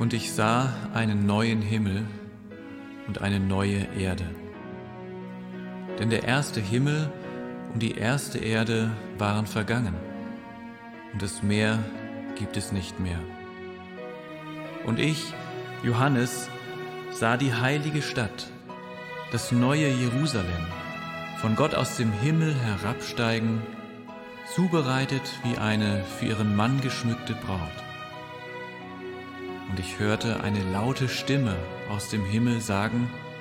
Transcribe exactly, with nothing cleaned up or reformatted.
Und ich sah einen neuen Himmel und eine neue Erde. Denn der erste Himmel und die erste Erde waren vergangen, und das Meer gibt es nicht mehr. Und ich, Johannes, sah die heilige Stadt, das neue Jerusalem, von Gott aus dem Himmel herabsteigen, zubereitet wie eine für ihren Mann geschmückte Braut. Und ich hörte eine laute Stimme aus dem Himmel sagen: